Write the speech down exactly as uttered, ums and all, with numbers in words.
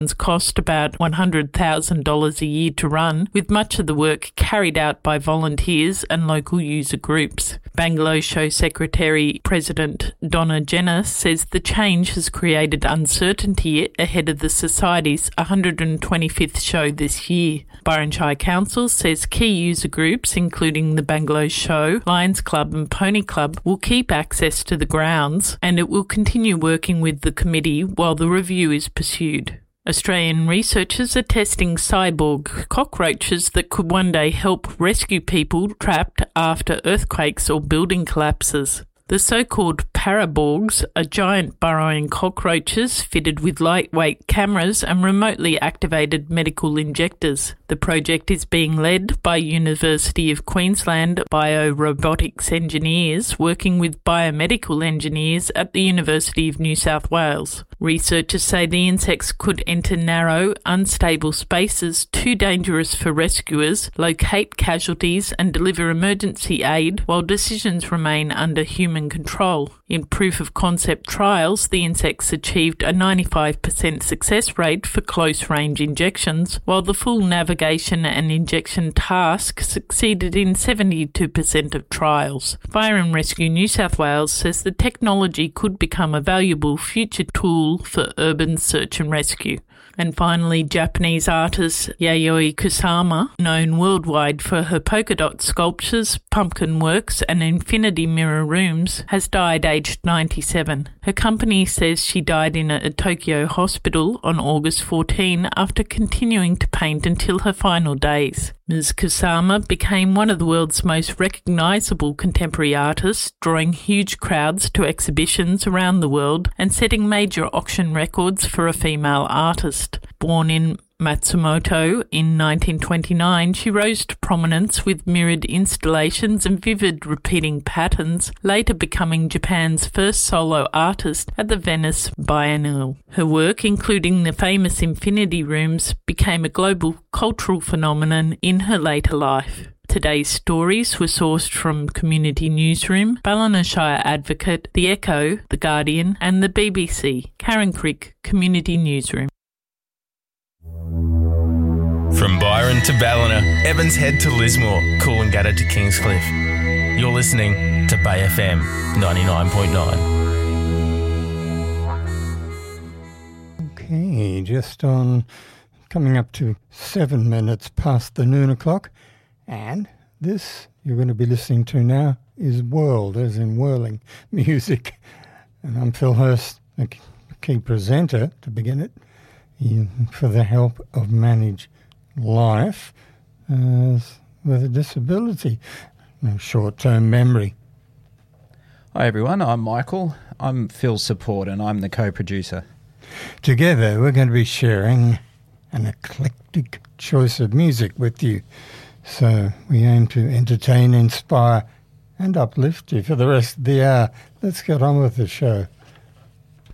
cost about one hundred thousand dollars a year to run, with much of the work carried out by volunteers and local user groups. Bangalow Show Secretary President Donna Jenner says the change has created uncertainty ahead of the Society's one hundred twenty-fifth show this year. Byron Shire Council says key user groups, including the Bangalow Show, Lions Club and Pony Club, will keep access to the grounds, and it will continue working with the committee while the review is pursued. Australian researchers are testing cyborg cockroaches that could one day help rescue people trapped after earthquakes or building collapses. The so-called paraborgs are giant burrowing cockroaches fitted with lightweight cameras and remotely activated medical injectors. The project is being led by University of Queensland biorobotics engineers working with biomedical engineers at the University of New South Wales. Researchers say the insects could enter narrow, unstable spaces too dangerous for rescuers, locate casualties and deliver emergency aid while decisions remain under human control. In proof-of-concept trials, the insects achieved a ninety-five percent success rate for close-range injections, while the full navigation and injection task succeeded in seventy-two percent of trials. Fire and Rescue New South Wales says the technology could become a valuable future tool for urban search and rescue. And finally, Japanese artist Yayoi Kusama, known worldwide for her polka dot sculptures, pumpkin works and infinity mirror rooms, has died aged ninety-seven. Her company says she died in a Tokyo hospital on August fourteenth after continuing to paint until her final days. Miz Kusama became one of the world's most recognisable contemporary artists, drawing huge crowds to exhibitions around the world and setting major auction records for a female artist. Born in Matsumoto in nineteen twenty-nine, she rose to prominence with mirrored installations and vivid repeating patterns, later becoming Japan's first solo artist at the Venice Biennale. Her work, including the famous Infinity Rooms, became a global cultural phenomenon in her later life. Today's stories were sourced from Community Newsroom, Ballina Shire Advocate, The Echo, The Guardian and the B B C. Karen Crick, Community Newsroom. From Byron to Ballina, Evans Head to Lismore, Coolangatta to Kingscliff. You're listening to Bay F M ninety-nine point nine. Okay, just on coming up to seven minutes past the noon o'clock, and this you're going to be listening to now is World, as in whirling music. And I'm Phil Hurst, the key presenter to begin it, for the help of Manage Life uh, with a disability, no short-term memory. Hi everyone, I'm Michael. I'm Phil's support and I'm the co-producer. Together we're going to be sharing an eclectic choice of music with you. So we aim to entertain, inspire and uplift you for the rest of the hour. Let's get on with the show.